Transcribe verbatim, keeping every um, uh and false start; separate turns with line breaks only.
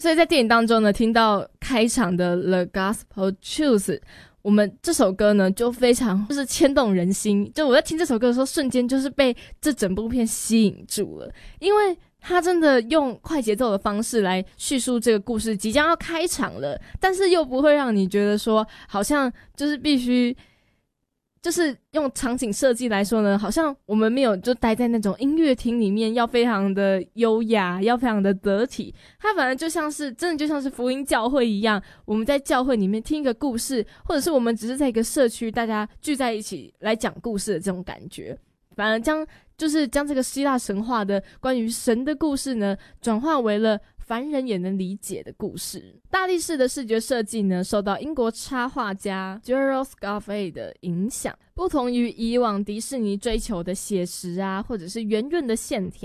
所以在电影当中呢，听到开场的 The Gospel Truth， 我们这首歌呢就非常就是牵动人心，就我在听这首歌的时候瞬间就是被这整部片吸引住了，因为他真的用快节奏的方式来叙述这个故事即将要开场了，但是又不会让你觉得说好像就是必须就是用场景设计来说呢，好像我们没有就待在那种音乐厅里面要非常的优雅，要非常的得体，它反而就像是真的就像是福音教会一样，我们在教会里面听一个故事，或者是我们只是在一个社区大家聚在一起来讲故事的这种感觉，反而将就是将这个希腊神话的关于神的故事呢转化为了凡人也能理解的故事。大力士的视觉设计呢受到英国插画家 Gerald Scarfe 的影响，不同于以往迪士尼追求的写实啊或者是圆润的线条，